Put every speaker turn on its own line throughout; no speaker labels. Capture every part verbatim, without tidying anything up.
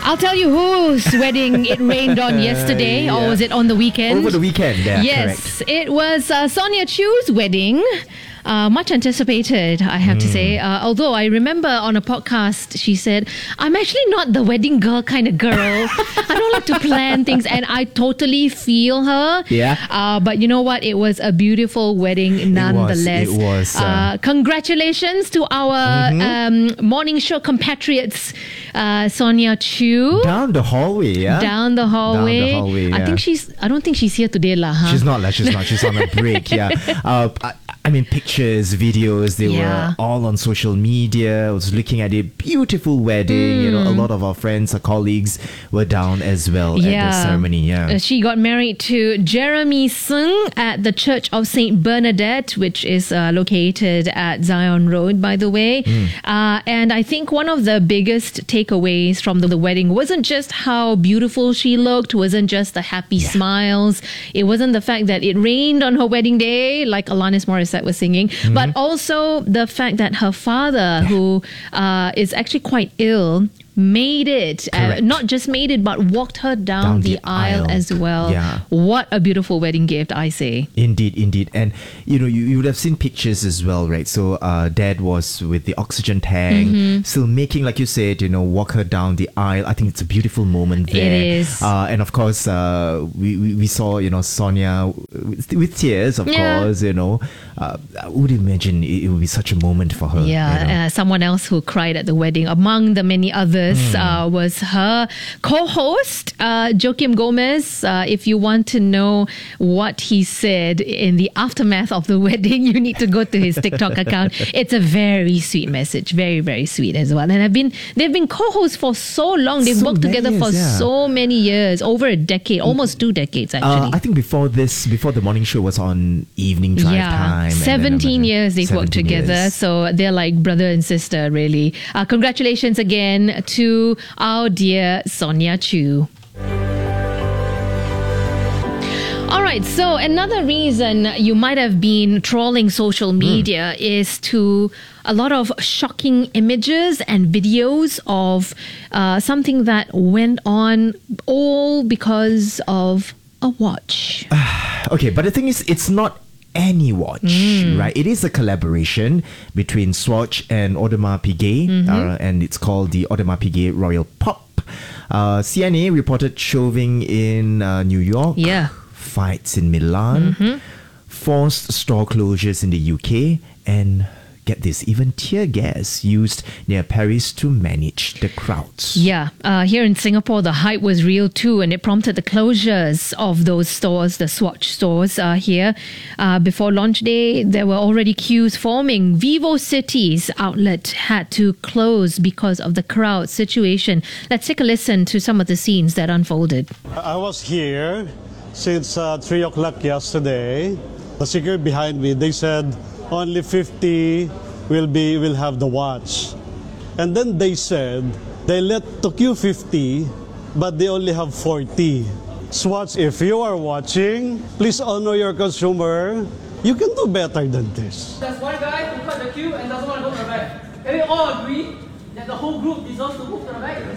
I'll tell you whose wedding it rained on yesterday, yeah. or was it on the weekend?
Over the weekend, yeah,
yes,
correct.
It was uh, Sonia Chu's wedding. Uh, much anticipated, I have mm. to say. Uh, although I remember on a podcast, she said, I'm actually not the wedding girl kind of girl. I don't like to plan things. And I totally feel her.
Yeah.
Uh, but you know what? It was a beautiful wedding nonetheless.
It was. It was uh...
Uh, congratulations to our mm-hmm. um, morning show compatriots, uh, Sonia Chu.
Down the hallway, yeah?
Down the hallway.
Down the hallway, yeah.
I think she's, I don't think she's here today, lah. Huh?
She's not, lah. She's not. She's on a break, yeah. Uh, I, I mean, pictures, videos, they yeah. were all on social media. I was looking at it. Beautiful wedding. Mm. You know, a lot of our friends, our colleagues were down as well yeah. at the ceremony. Yeah.
Uh, she got married to Jeremy Sung at the Church of Saint Bernadette, which is uh, located at Zion Road, by the way. Mm. Uh, and I think one of the biggest takeaways from the, the wedding wasn't just how beautiful she looked, wasn't just the happy yeah. smiles. It wasn't the fact that it rained on her wedding day, like Alanis Morissette was singing, mm-hmm. but also the fact that her father, yeah. who uh, is actually quite ill, made it, uh, not just made it, but walked her down, down the, the aisle, aisle as well.
Yeah.
What a beautiful wedding gift, I say.
Indeed, indeed. And, you know, you, you would have seen pictures as well, right? So, uh, Dad was with the oxygen tank, mm-hmm. still making, like you said, you know, walk her down the aisle. I think it's a beautiful moment there.
It is.
Uh, and, of course, uh, we, we, we saw, you know, Sonia with, with tears, of yeah. course, you know. Uh, I would imagine it, it would be such a moment for her.
Yeah,
you know?
uh, someone else who cried at the wedding, among the many others, Mm. Uh, was her co-host, uh, Joaquim Gomez. Uh, if you want to know what he said in the aftermath of the wedding, you need to go to his TikTok account. It's a very sweet message, very, very sweet as well. And I've been they've been co-hosts for so long. They've so worked together years, for yeah. so many years, over a decade, almost two decades actually.
Uh, I think before this, before the morning show was on evening drive
yeah,
time.
seventeen years they've worked together.
Years.
So they're like brother and sister, really. Uh, congratulations again to our dear Sonia Chu. All right, so another reason you might have been trolling social media mm. is to a lot of shocking images and videos of uh, something that went on, all because of a watch.
Okay, but the thing is, it's not any watch, mm. right? It is a collaboration between Swatch and Audemars Piguet, mm-hmm. uh, and it's called the Audemars Piguet Royal Pop. Uh, C N A reported shoving in uh, New York,
yeah.
fights in Milan, mm-hmm. forced store closures in the U K, and get this, even tear gas used near Paris to manage the crowds.
Yeah, uh, here in Singapore, the hype was real too, and it prompted the closures of those stores, the Swatch stores uh, here. Uh, before launch day, there were already queues forming. VivoCity's outlet had to close because of the crowd situation. Let's take a listen to some of the scenes that unfolded.
I was here since uh, three o'clock yesterday. The security behind me, they said, only fifty will be will have the watch, and then they said they let to queue fifty, but they only have forty. Swatch, if you are watching, please honor your consumer. You can do better than this.
There's one guy who cut the queue and doesn't want to go to the back. Can we all agree that the whole group deserves to move to the back?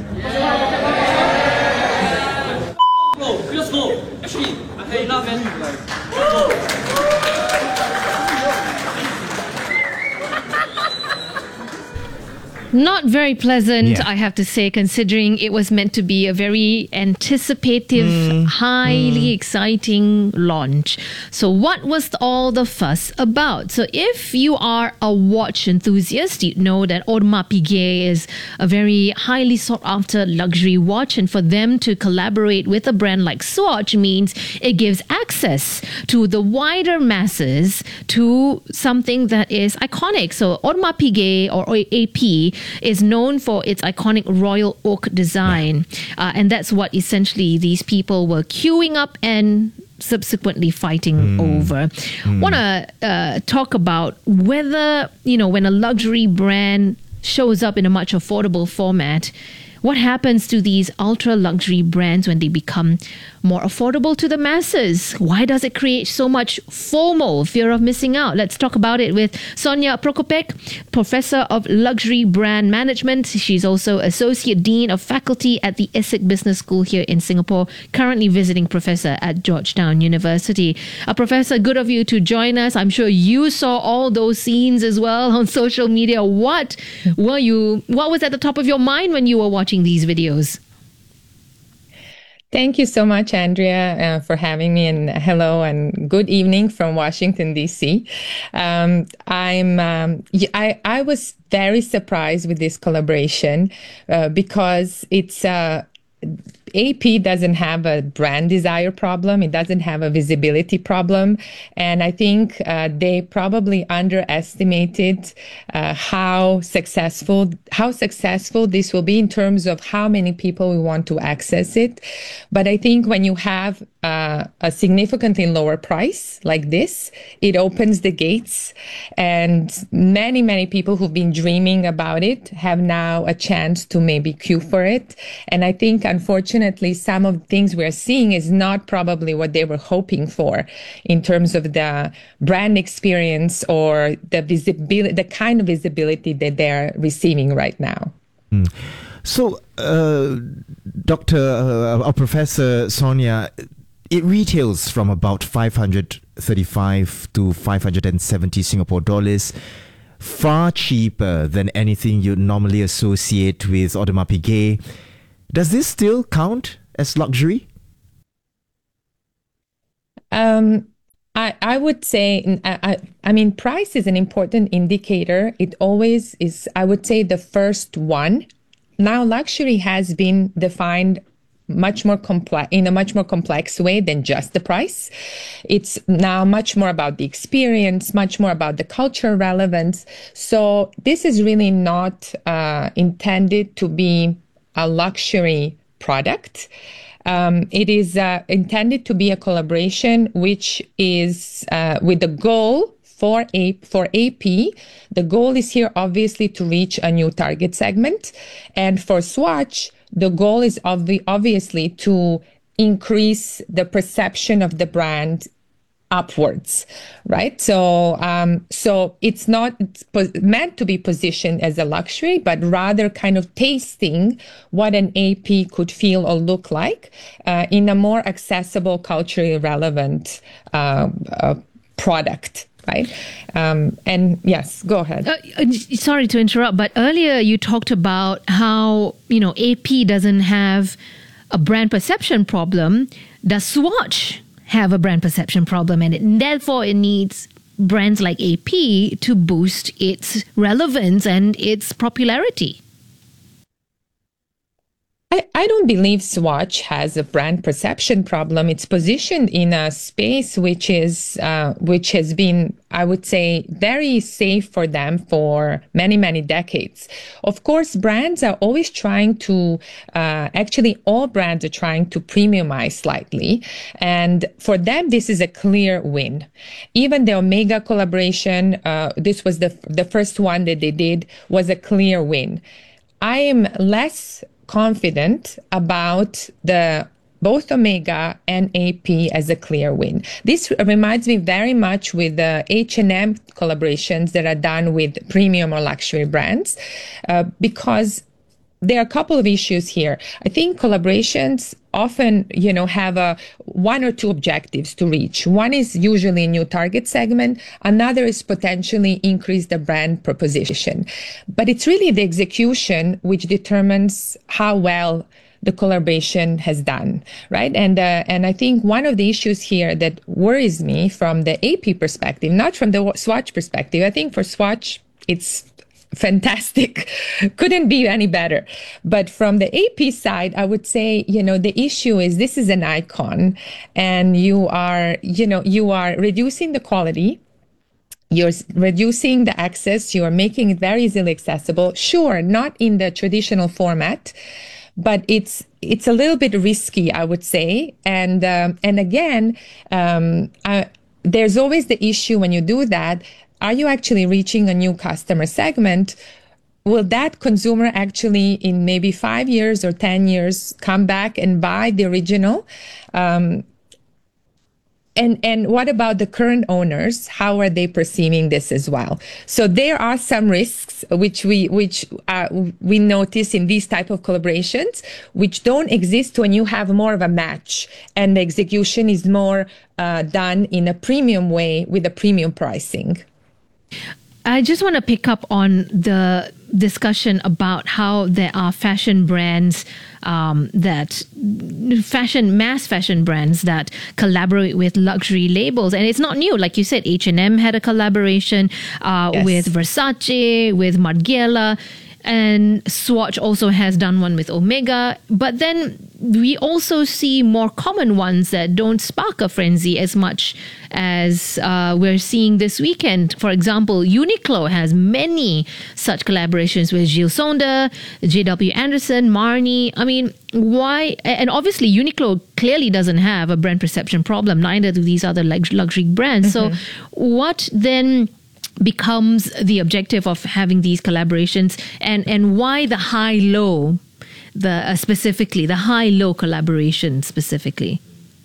Yeah. Go, just go. Actually, I had enough, man.
Not very pleasant,
yeah.
I have to say, considering it was meant to be a very anticipative,
mm.
highly
mm.
exciting launch. So what was all the fuss about? So if you are a watch enthusiast, you know that Audemars Piguet is a very highly sought after luxury watch, and for them to collaborate with a brand like Swatch means it gives access to the wider masses to something that is iconic. So Audemars Piguet, or A P, is known for its iconic royal oak design. Yeah. Uh, and that's what essentially these people were queuing up and subsequently fighting mm. over. Mm. Want to uh, talk about whether, you know, when a luxury brand shows up in a much affordable format, what happens to these ultra luxury brands when they become more affordable to the masses? Why does it create so much FOMO, fear of missing out? Let's talk about it with Sonia Prokopec, Professor of Luxury Brand Management. She's also Associate Dean of Faculty at the ISIC Business School here in Singapore, currently visiting professor at Georgetown University. Uh, Professor, good of you to join us. I'm sure you saw all those scenes as well on social media. What were you, what was at the top of your mind when you were watching these videos?
Thank you so much, Andrea, uh, for having me, and hello and good evening from Washington, D C. Um, I'm, um, I, I was very surprised with this collaboration uh, because it's, uh, A P doesn't have a brand desire problem. It doesn't have a visibility problem. And I think uh, they probably underestimated uh, how successful, how successful this will be in terms of how many people we want to access it. But I think when you have uh, a significantly lower price like this, it opens the gates, and many, many people who've been dreaming about it have now a chance to maybe queue for it. And I think, unfortunately, some of the things we're seeing is not probably what they were hoping for in terms of the brand experience or the visibility, the kind of visibility that they're receiving right now.
Mm. So, uh, Doctor Uh, or Professor Sonia, it retails from about five hundred thirty-five to five hundred seventy Singapore dollars, far cheaper than anything you'd normally associate with Audemars Piguet. Does this still count as luxury?
Um, I, I would say, I, I mean, price is an important indicator. It always is, I would say, the first one. Now, luxury has been defined much more complex, in a much more complex way than just the price. It's now much more about the experience, much more about the cultural relevance. So this is really not uh, intended to be a luxury product. Um, it is uh, intended to be a collaboration, which is uh, with the goal for a for A P. The goal is here obviously to reach a new target segment, and for Swatch, the goal is obvi- obviously to increase the perception of the brand upwards, right? So, um, so it's not po- meant to be positioned as a luxury, but rather kind of tasting what an A P could feel or look like uh, in a more accessible, culturally relevant uh, uh, product. Right. Um, and yes, go ahead.
Uh, sorry to interrupt, but earlier you talked about how, you know, A P doesn't have a brand perception problem. Does Swatch have a brand perception problem? And it, therefore it needs brands like A P to boost its relevance and its popularity.
I, I don't believe Swatch has a brand perception problem. It's positioned in a space which is, uh, which has been, I would say, very safe for them for many, many decades. Of course, brands are always trying to, uh, actually all brands are trying to premiumize slightly. And for them, this is a clear win. Even the Omega collaboration, uh, this was the, the first one that they did, was a clear win. I am less confident about the both Omega and A P as a clear win. This reminds me very much with the H and M collaborations that are done with premium or luxury brands, uh, because there are a couple of issues here. I think collaborations often, you know, have a one or two objectives to reach. One is usually a new target segment. Another is potentially increase the brand proposition. But it's really the execution which determines how well the collaboration has done, right? And uh, and I think one of the issues here that worries me from the A P perspective, not from the Swatch perspective, I think for Swatch, it's fantastic. Couldn't be any better. But from the A P side, I would say, you know, the issue is this is an icon and you are, you know, you are reducing the quality. You're reducing the access. You are making it very easily accessible. Sure, not in the traditional format, but it's it's a little bit risky, I would say. And um, and again, um, I, there's always the issue when you do that. Are you actually reaching a new customer segment will that consumer actually in maybe five years or ten years come back and buy the original? Um, And and what about the current owners? How are they perceiving this as well? So there are some risks which we which uh, we notice in these type of collaborations, which don't exist when you have more of a match and the execution is more uh, done in a premium way with a premium pricing.
I just want to pick up on the discussion about how there are fashion brands um, that fashion mass fashion brands that collaborate with luxury labels, and it's not new. Like you said, H and M had a collaboration uh,
Yes.
with Versace, with Margiela, and Swatch also has done one with Omega. But then we also see more common ones that don't spark a frenzy as much as uh, we're seeing this weekend. For example, Uniqlo has many such collaborations with Gilles Saunders, J W Anderson, Marni. I mean, why? And obviously, Uniqlo clearly doesn't have a brand perception problem. Neither do these other lux- luxury brands. So, what then becomes the objective of having these collaborations, and and why the high low, the uh, specifically the high low collaboration specifically?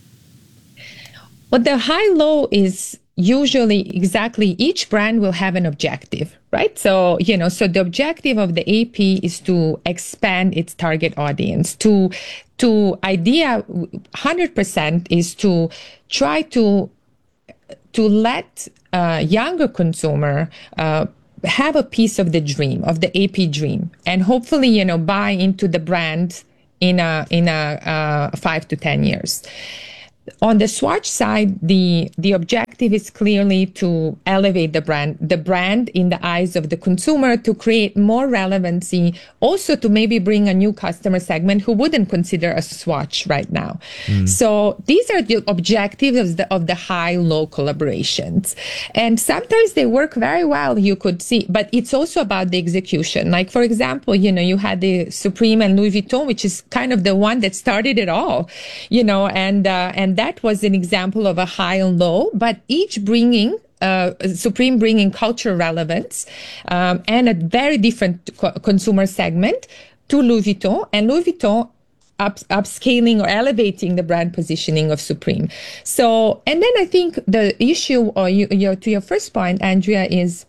Well, the high low is usually exactly each brand will have an objective, right? So, you know, so the objective of the A P is to expand its target audience. To, to idea one hundred percent is to try to, to let a younger consumer, uh, have a piece of the dream, of the A P dream, and hopefully, you know, buy into the brand in a, in a, uh, five to ten years. On the Swatch side, the the objective is clearly to elevate the brand, the brand in the eyes of the consumer, to create more relevancy, also to maybe bring a new customer segment who wouldn't consider a Swatch right now. Mm. So these are the objectives of the, of the high-low collaborations. And sometimes they work very well, you could see, but it's also about the execution. Like, for example, you know, you had the Supreme and Louis Vuitton, which is kind of the one that started it all, you know, and, uh, and that was an example of a high and low, but each bringing, uh, Supreme bringing cultural relevance, um, and a very different co- consumer segment to Louis Vuitton, and Louis Vuitton up, upscaling or elevating the brand positioning of Supreme. So, and then I think the issue, or you, your, to your first point, Andrea, is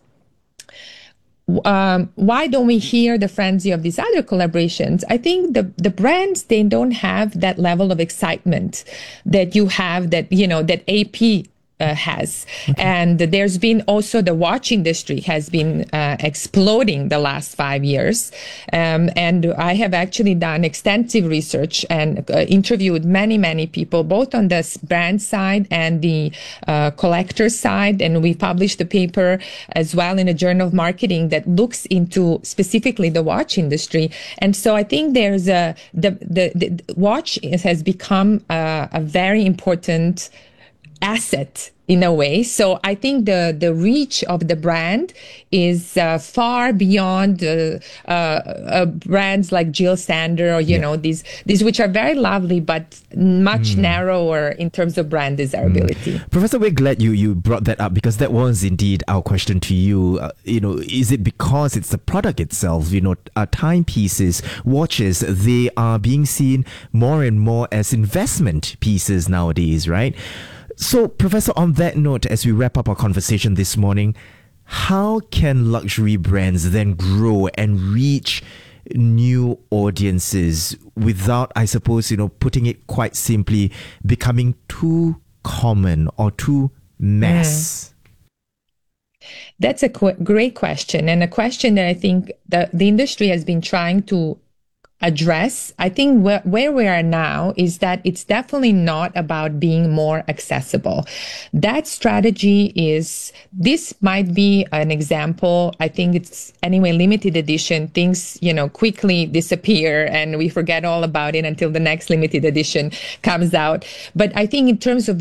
Um, why don't we hear the frenzy of these other collaborations? I think the, the brands, they don't have that level of excitement that you have, that, you know, that A P Uh, has. Okay. And there's been also the watch industry has been uh, exploding the last five years. Um, and I have actually done extensive research and uh, interviewed many, many people, both on the brand side and the uh, collector side. And we published a paper as well in a Journal of Marketing that looks into specifically the watch industry. And so I think there's a, the, the, the watch has become a, a very important asset in a way. So I think the, the reach of the brand is uh, far beyond uh, uh, uh, brands like Jill Sander, or, you yeah. know, these, these which are very lovely, but much mm. narrower in terms of brand desirability.
Mm. Professor, we're glad you, you brought that up, because that was indeed our question to you. Uh, you know, is it because it's the product itself? You know, uh, timepieces, watches, they are being seen more and more as investment pieces nowadays, right? So, Professor, on that note, as we wrap up our conversation this morning, how can luxury brands then grow and reach new audiences without, I suppose, you know, putting it quite simply, becoming too common or too mass?
Mm. That's a qu- great question, and a question that I think the, the industry has been trying to address. I think where, where we are now is that it's definitely not about being more accessible. That strategy is, this might be an example. I think it's anyway, limited edition. Things, you know, quickly disappear and we forget all about it until the next limited edition comes out. But I think in terms of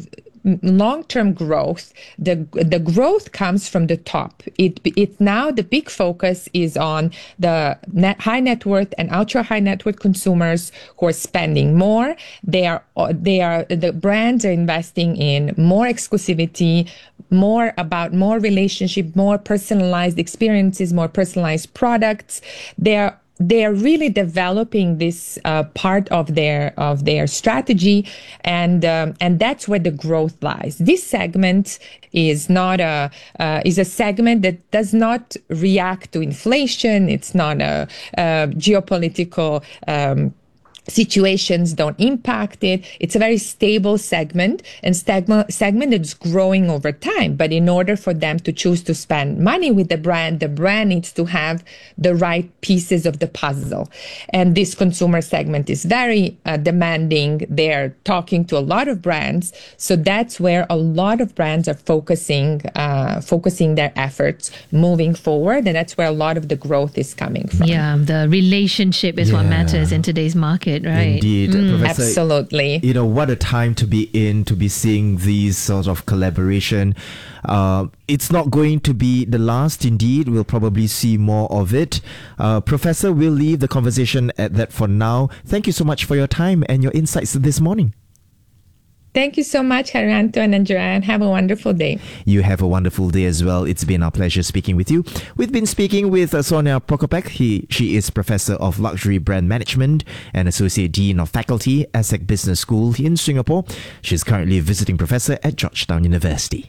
long-term growth, the the growth comes from the top. It it now the big focus is on the net, high net worth and ultra high net worth consumers who are spending more. They are they are the brands are investing in more exclusivity, more about more relationship, more personalized experiences, more personalized products. They are They are really developing this uh, part of their of their strategy, and um, and that's where the growth lies. This segment is not a uh, is a segment that does not react to inflation. It's not a, a geopolitical. Um, situations don't impact it. It's a very stable segment and segment, segment that's growing over time. But in order for them to choose to spend money with the brand, the brand needs to have the right pieces of the puzzle. And this consumer segment is very uh, demanding. They're talking to a lot of brands. So that's where a lot of brands are focusing, uh, focusing their efforts moving forward. And that's where a lot of the growth is coming from.
Yeah, the relationship is
Yeah.
what matters in today's market. Right.
Indeed, Professor.
Absolutely.
You know, what a time to be in, to be seeing these sort of collaboration. Uh, it's not going to be the last, indeed. We'll probably see more of it. Uh, Professor, we'll leave the conversation at that for now. Thank you so much for your time and your insights this morning.
Thank you so much, Harianto and Joanne. Have a wonderful day.
You have a wonderful day as well. It's been our pleasure speaking with you. We've been speaking with uh, Sonia Prokopek. He, she is Professor of Luxury Brand Management and Associate Dean of Faculty, ESSEC Business School in Singapore. She's currently a visiting professor at Georgetown University.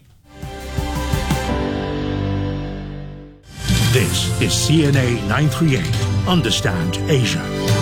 This is C N A nine thirty-eight. Understand Asia.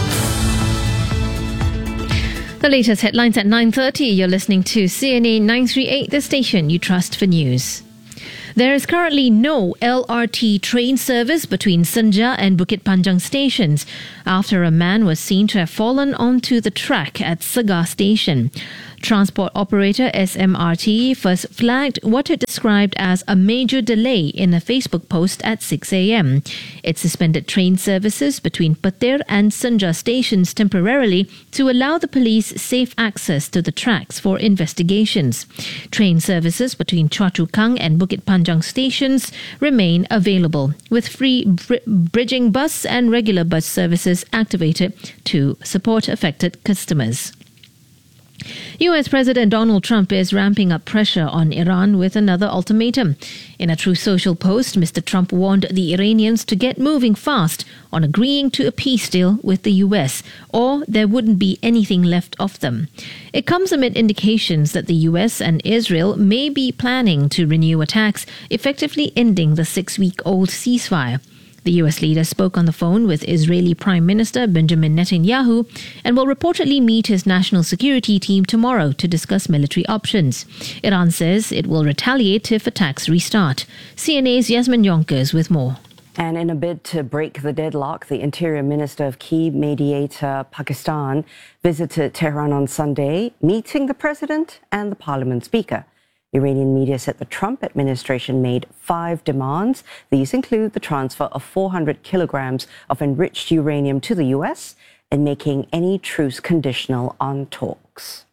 The latest headlines at nine thirty. You're listening to C N A nine thirty-eight, the station you trust for news. There is currently no L R T train service between Senja and Bukit Panjang stations after a man was seen to have fallen onto the track at Segar station. Transport operator S M R T first flagged what it described as a major delay in a Facebook post at six a.m. It suspended train services between Petir and Senja stations temporarily to allow the police safe access to the tracks for investigations. Train services between Choa Chu Kang and Bukit Panjang stations remain available, with free br- bridging bus and regular bus services activated to support affected customers. U S President Donald Trump is ramping up pressure on Iran with another ultimatum. In a Truth Social post, Mister Trump warned the Iranians to get moving fast on agreeing to a peace deal with the U S, or there wouldn't be anything left of them. It comes amid indications that the U S and Israel may be planning to renew attacks, effectively ending the six-week-old ceasefire. The U S leader spoke on the phone with Israeli Prime Minister Benjamin Netanyahu and will reportedly meet his national security team tomorrow to discuss military options. Iran says it will retaliate if attacks restart. C N A's Yasmin Yonkers with more.
And in a bid to break the deadlock, the Interior Minister of key mediator Pakistan visited Tehran on Sunday, meeting the President and the Parliament Speaker. Iranian media said the Trump administration made five demands. These include the transfer of four hundred kilograms of enriched uranium to the U S and making any truce conditional on talks.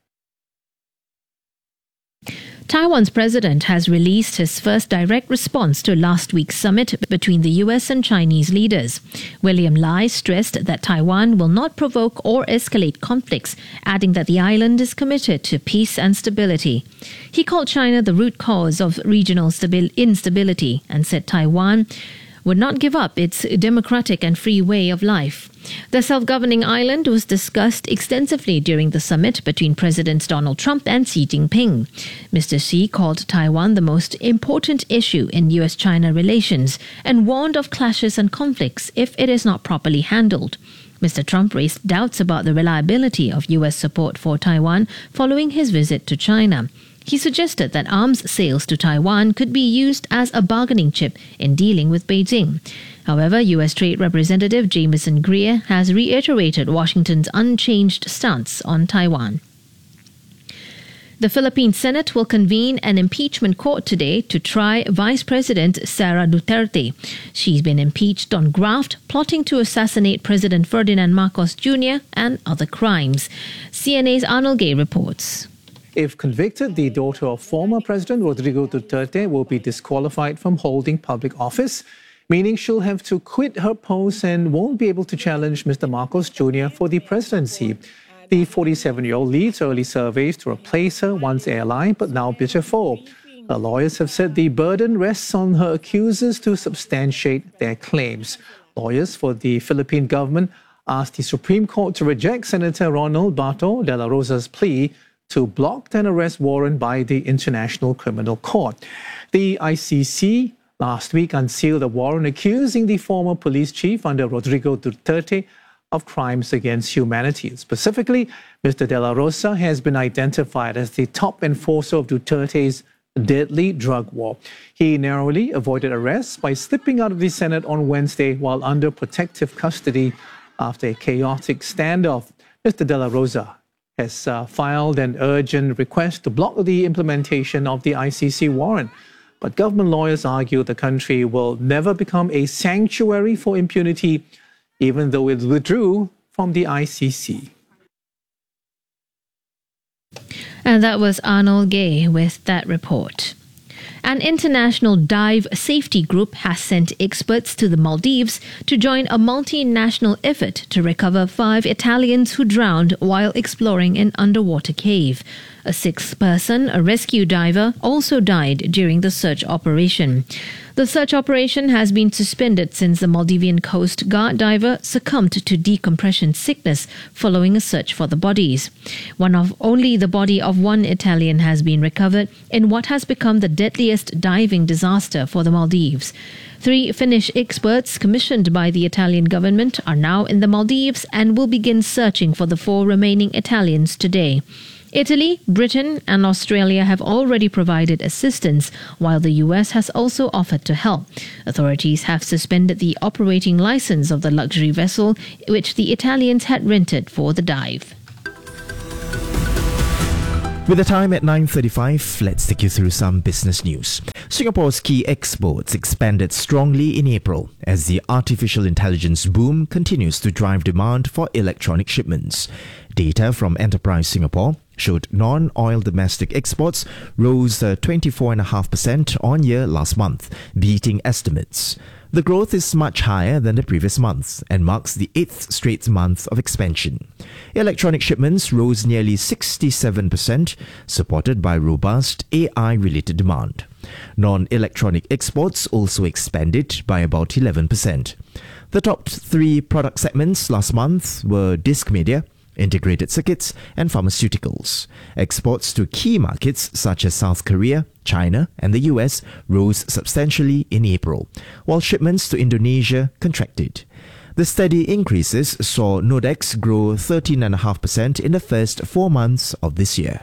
Taiwan's president has released his first direct response to last week's summit between the U S and Chinese leaders. William Lai stressed that Taiwan will not provoke or escalate conflicts, adding that the island is committed to peace and stability. He called China the root cause of regional stabi- instability and said Taiwan would not give up its democratic and free way of life. The self-governing island was discussed extensively during the summit between Presidents Donald Trump and Xi Jinping. Mister Xi called Taiwan the most important issue in U S China relations and warned of clashes and conflicts if it is not properly handled. Mister Trump raised doubts about the reliability of U S support for Taiwan following his visit to China. He suggested that arms sales to Taiwan could be used as a bargaining chip in dealing with Beijing. However, U S Trade Representative Jameson Greer has reiterated Washington's unchanged stance on Taiwan. The Philippine Senate will convene an impeachment court today to try Vice President Sara Duterte. She's been impeached on graft, plotting to assassinate President Ferdinand Marcos Junior and other crimes. C N A's Arnold Gay reports.
If convicted, the daughter of former President Rodrigo Duterte will be disqualified from holding public office, meaning she'll have to quit her post and won't be able to challenge Mister Marcos Junior for the presidency. The forty-seven-year-old leads early surveys to replace her once airline, but now bitter foe. Her lawyers have said the burden rests on her accusers to substantiate their claims. Lawyers for the Philippine government asked the Supreme Court to reject Senator Ronald Bato de la Rosa's plea to block an arrest warrant by the International Criminal Court. The I C C last week unsealed a warrant accusing the former police chief under Rodrigo Duterte of crimes against humanity. Specifically, Mister De La Rosa has been identified as the top enforcer of Duterte's deadly drug war. He narrowly avoided arrest by slipping out of the Senate on Wednesday while under protective custody after a chaotic standoff. Mister De La Rosa has uh, filed an urgent request to block the implementation of the I C C warrant. But government lawyers argue the country will never become a sanctuary for impunity, even though it withdrew from the I C C.
And that was Arnold Gay with that report. An international dive safety group has sent experts to the Maldives to join a multinational effort to recover five Italians who drowned while exploring an underwater cave. A sixth person, a rescue diver, also died during the search operation. The search operation has been suspended since the Maldivian Coast Guard diver succumbed to decompression sickness following a search for the bodies. One of only the body of one Italian has been recovered in what has become the deadliest diving disaster for the Maldives. Three Finnish experts commissioned by the Italian government are now in the Maldives and will begin searching for the four remaining Italians today. Italy, Britain and Australia have already provided assistance, while the U S has also offered to help. Authorities have suspended the operating license of the luxury vessel, which the Italians had rented for the dive.
With the time at nine thirty-five, let's take you through some business news. Singapore's key exports expanded strongly in April as the artificial intelligence boom continues to drive demand for electronic shipments. Data from Enterprise Singapore showed non-oil domestic exports rose uh, twenty-four point five percent on year last month, beating estimates. The growth is much higher than the previous month and marks the eighth straight month of expansion. Electronic shipments rose nearly sixty-seven percent, supported by robust A I-related demand. Non-electronic exports also expanded by about eleven percent. The top three product segments last month were disc media, integrated circuits and pharmaceuticals. Exports to key markets such as South Korea, China and the U S rose substantially in April, while shipments to Indonesia contracted. The steady increases saw Nodex grow thirteen point five percent in the first four months of this year.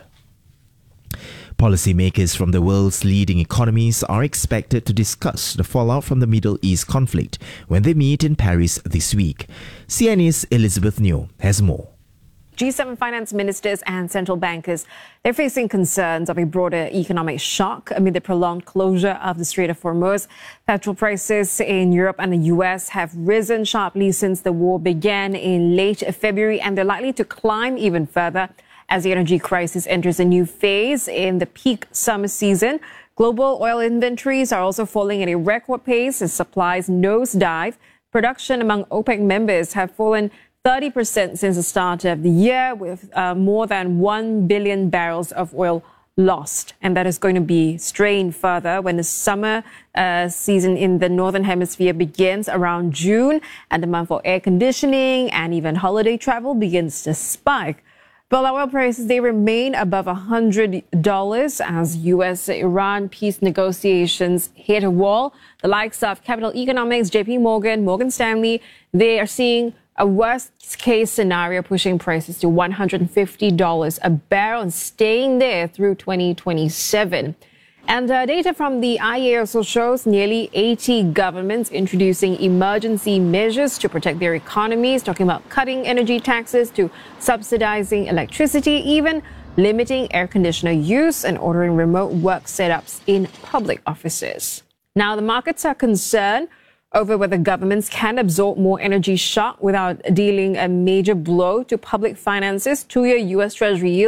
Policymakers from the world's leading economies are expected to discuss the fallout from the Middle East conflict when they meet in Paris this week. C N A's Elizabeth Neo has more.
G seven finance ministers and central bankers, they're facing concerns of a broader economic shock amid the prolonged closure of the Strait of Hormuz. Petrol prices in Europe and the U S have risen sharply since the war began in late February, and they're likely to climb even further as the energy crisis enters a new phase in the peak summer season. Global oil inventories are also falling at a record pace as supplies nosedive. Production among OPEC members have fallen thirty percent since the start of the year, with uh, more than one billion barrels of oil lost. And that is going to be strained further when the summer uh, season in the Northern Hemisphere begins around June, and demand for air conditioning and even holiday travel begins to spike. But oil prices, they remain above one hundred dollars as U S-Iran peace negotiations hit a wall. The likes of Capital Economics, J P Morgan, Morgan Stanley, they are seeing a worst-case scenario pushing prices to one hundred fifty dollars a barrel and staying there through twenty twenty-seven. And uh, data from the I E A also shows nearly eighty governments introducing emergency measures to protect their economies, talking about cutting energy taxes to subsidizing electricity, even limiting air conditioner use and ordering remote work setups in public offices. Now, the markets are concerned over whether governments can absorb more energy shock without dealing a major blow to public finances. Two-year U S Treasury yields,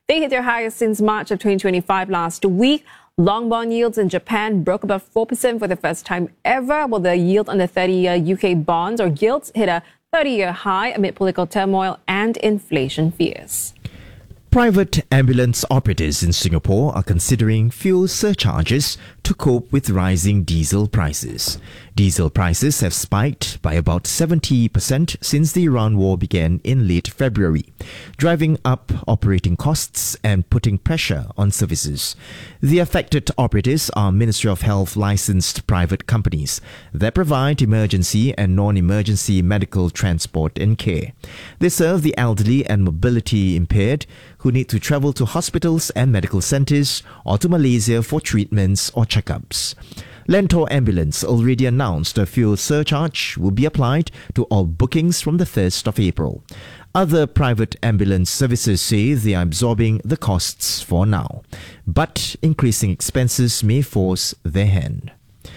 They hit their highest since March of twenty twenty-five last week. Long bond yields in Japan broke above four percent for the first time ever, while the yield on the thirty-year U K bonds or gilts hit a thirty-year high amid political turmoil and inflation fears.
Private ambulance operators in Singapore are considering fuel surcharges to cope with rising diesel prices. Diesel prices have spiked by about seventy percent since the Iran war began in late February, driving up operating costs and putting pressure on services. The affected operators are Ministry of Health licensed private companies that provide emergency and non-emergency medical transport and care. They serve the elderly and mobility impaired who need to travel to hospitals and medical centres or to Malaysia for treatments or checkups. Lentor Ambulance already announced a fuel surcharge will be applied to all bookings from the first of April. Other private ambulance services say they are absorbing the costs for now, but increasing expenses may force their hand.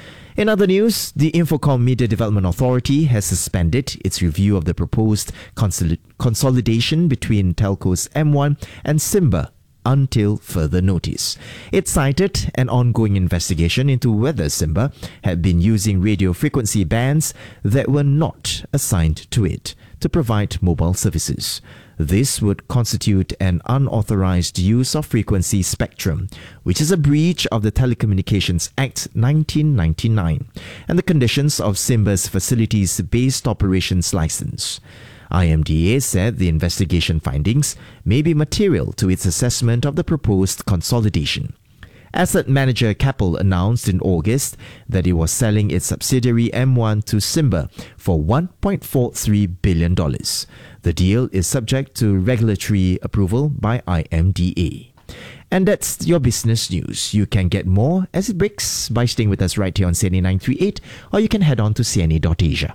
In other news, the Infocomm Media Development Authority has suspended its review of the proposed consoli- consolidation between telcos M one and Simba until further notice. It cited an ongoing investigation into whether Simba had been using radio frequency bands that were not assigned to it to provide mobile services. This would constitute an unauthorized use of frequency spectrum, which is a breach of the Telecommunications Act nineteen ninety-nine and the conditions of Simba's facilities-based operations license. I M D A said the investigation findings may be material to its assessment of the proposed consolidation. Asset manager Keppel announced in August that it was selling its subsidiary M one to Simba for one point four three billion dollars. The deal is subject to regulatory approval by I M D A. And that's your business news. You can get more as it breaks by staying with us right here on C N A nine thirty-eight, or you can head on to C N A dot asia.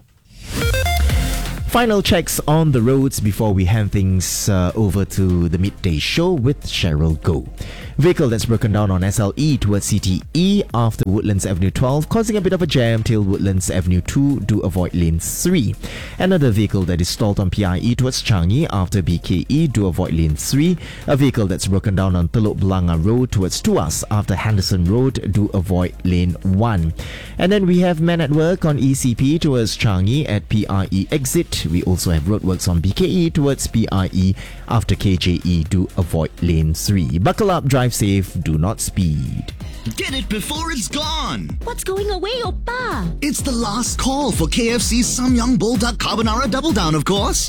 Final checks on the roads before we hand things uh, over to the midday show with Cheryl Goh. Vehicle that's broken down on S L E towards C T E after Woodlands Avenue twelve, causing a bit of a jam till Woodlands Avenue two. Do avoid lane three. Another vehicle that is stalled on P I E towards Changi after B K E. Do avoid lane three. A vehicle that's broken down on Telok Blangah Road towards Tuas after Henderson Road. Do avoid lane one. And then we have men at work on E C P towards Changi at P I E exit. We also have roadworks on B K E towards P I E after K J E. Do avoid lane three. Buckle up, drive safe, do not speed.
Get it before it's gone!
What's going away, Oppa?
It's the last call for K F C's Samyang Bulldog Carbonara Double Down, of course.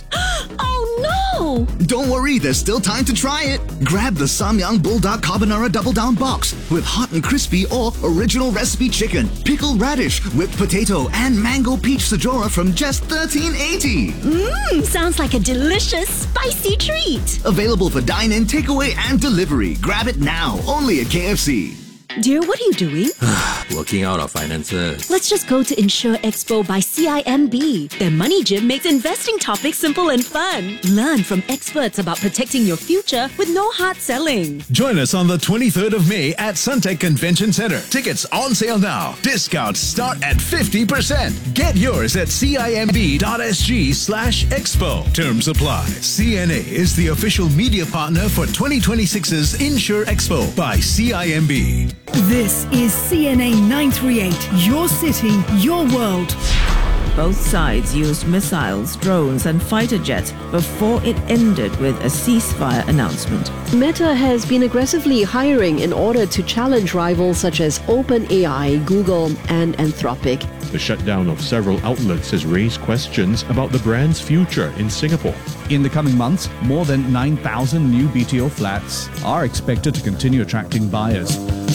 Oh no!
Don't worry, there's still time to try it. Grab the Samyang Bulldog Carbonara Double Down box with hot and crispy or original recipe chicken, pickled radish, whipped potato, and mango peach sajora from just thirteen eighty.
Mmm, sounds like a delicious, spicy treat.
Available for dine-in, takeaway, and delivery. Grab it now, only at K F C.
Dear, what are you doing?
Working out our finances.
Let's just go to Insure Expo by C I M B. Their money gym makes investing topics simple and fun. Learn from experts about protecting your future with no hard selling.
Join us on the twenty-third of May at Suntec Convention Centre. Tickets on sale now. Discounts start at fifty percent. Get yours at cimb.sg slash expo. Terms apply. C N A is the official media partner for twenty twenty-six's Insure Expo by C I M B.
This is C N A nine thirty-eight, your city, your world.
Both sides used missiles, drones and fighter jets before it ended with a ceasefire announcement.
Meta has been aggressively hiring in order to challenge rivals such as OpenAI, Google and Anthropic.
The shutdown of several outlets has raised questions about the brand's future in Singapore.
In the coming months, more than nine thousand new B T O flats are expected to continue attracting buyers.